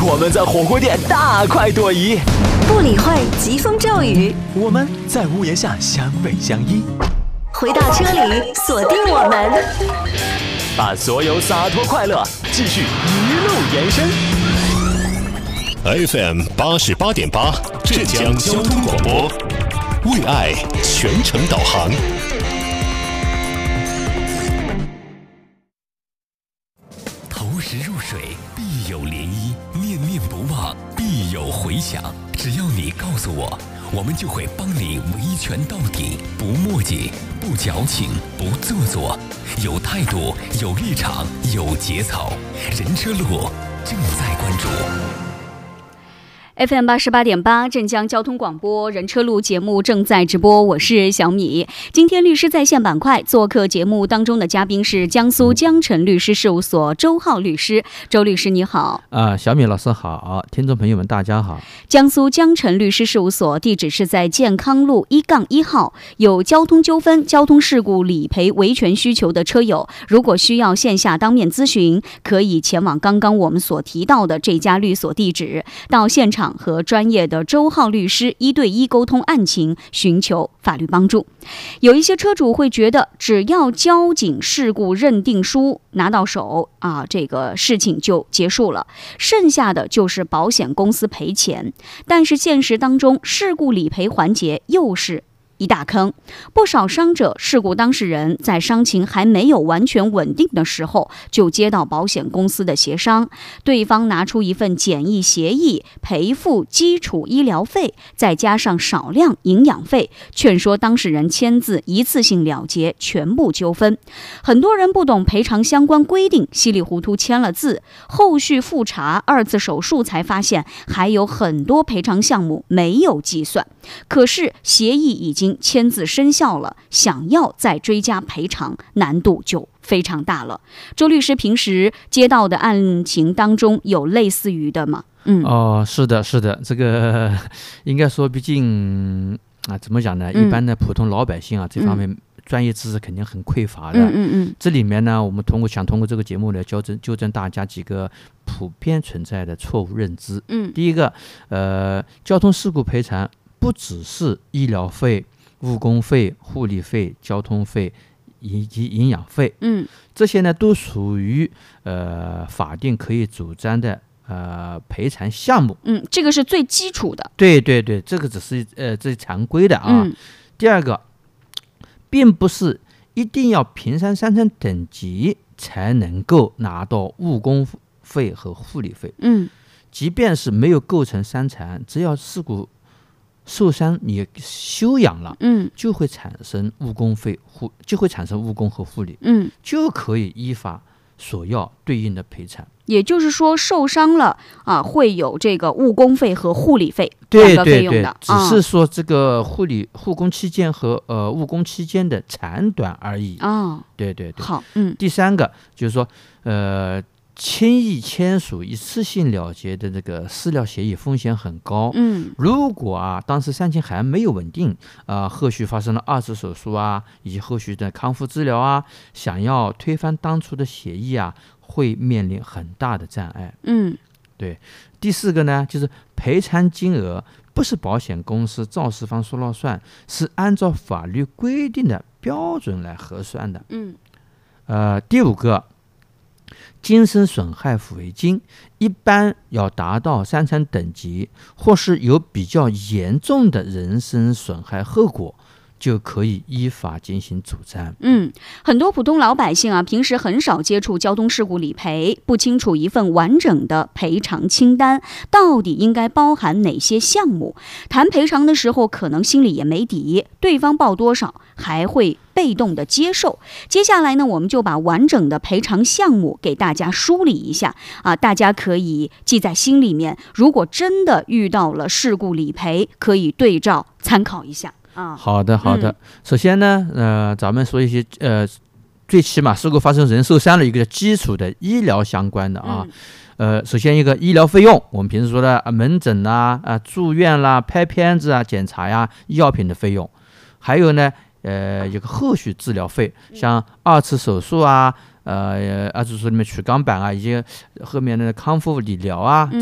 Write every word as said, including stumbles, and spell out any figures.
我们在火锅店大快朵颐， 不理会疾风骤雨， 我们在屋檐下相偎相依。 回到车里，锁定我们， 把所有洒脱快乐继续一路延伸。 F M 八十八点八，浙江交通广播，为爱全程导航。 投石入水，必有涟漪；念念不忘，必有回响。只要你告诉我，我们就会帮你维权到底，不墨迹，不矫情，不做作，有态度，有立场，有节操。人车路正在关注。 F M 八十八点八，镇江交通广播人车路节目正在直播，我是小米。今天律师在线板块做客节目当中的嘉宾是江苏江辰律师事务所周浩律师。周律师你好。 啊，小米老师好，听众朋友们大家好。 江苏江辰律师事务所地址是在健康路一杠一号，有交通纠纷、交通事故理赔维权需求的车友，如果需要线下当面咨询，可以前往刚刚我们所提到的这家律所地址，到现场和专业的周浩律师一对一沟通案情，寻求法律帮助。有一些车主会觉得，只要交警事故认定书拿到手啊，这个事情就结束了，剩下的就是保险公司赔钱。但是现实当中，事故理赔环节又是一大坑，不少伤者、事故当事人在伤情还没有完全稳定的时候，就接到保险公司的协商，对方拿出一份简易协议，赔付基础医疗费，再加上少量营养费，劝说当事人签字，一次性了结全部纠纷。很多人不懂赔偿相关规定，稀里糊涂签了字，后续复查二次手术才发现还有很多赔偿项目没有计算。可是协议已经签字生效了，想要再追加赔偿，难度就非常大了。周律师平时接到的案情当中有类似于的吗？嗯， 哦，是的，是的，这个应该说，毕竟啊，怎么讲呢？ 嗯、 一般的普通老百姓啊，这方面专业知识肯定很匮乏的。 嗯嗯嗯。这里面呢，我们通过想通过这个节目来纠正纠正大家几个普遍存在的错误认知。 嗯。 第一个，呃，交通事故赔偿不只是医疗费、误工费、护理费、交通费以及营养费， 嗯， 这些呢都属于呃法定可以主张的呃赔偿项目， 嗯，这个是最基础的， 对对对，这个只是呃最常规的啊。 嗯、 第二个，并不是一定要平山三层等级才能够拿到误工费和护理费， 嗯， 即便是没有构成伤残，只要事故受伤你休养了， 嗯，就会产生误工费护，就会产生误工和护理， 嗯， 就可以依法索要对应的赔偿。 也就是说，受伤了啊，会有这个误工费和护理费两个费用的， 对对对，只是说这个护理护工期间和呃误工期间的长短而已。 哦， 对对对， 好，嗯。 第三个就是说，呃。轻易签署一次性了结的这个私了协议风险很高。 嗯， 如果啊当时伤情还没有稳定啊、呃，后续发生了二次手术啊，以及后续的康复治疗啊，想要推翻当初的协议啊，会面临很大的障碍。 嗯， 对。第四个呢，就是赔偿金额不是保险公司肇事方说了算，是按照法律规定的标准来核算的。 嗯， 呃，第五个。精神损害抚慰金一般要达到伤残等级，或是有比较严重的人身损害后果，就可以依法进行主张。 嗯，很多普通老百姓啊，平时很少接触交通事故理赔，不清楚一份完整的赔偿清单到底应该包含哪些项目。谈赔偿的时候，可能心里也没底，对方报多少，还会被动的接受。接下来呢，我们就把完整的赔偿项目给大家梳理一下啊，大家可以记在心里面。如果真的遇到了事故理赔，可以对照参考一下。啊， 好的好的、嗯。首先呢，呃，咱们说一些呃，最起码事故发生人受伤的一个基础的医疗相关的啊。嗯、呃，首先一个医疗费用，我们平时说的门诊啦、啊住院啦、拍片子啊、检查呀、医药品的费用，还有呢，呃，一个后续治疗费，像二次手术啊。呃，二次手术里面取钢板啊，以及后面的康复理疗啊，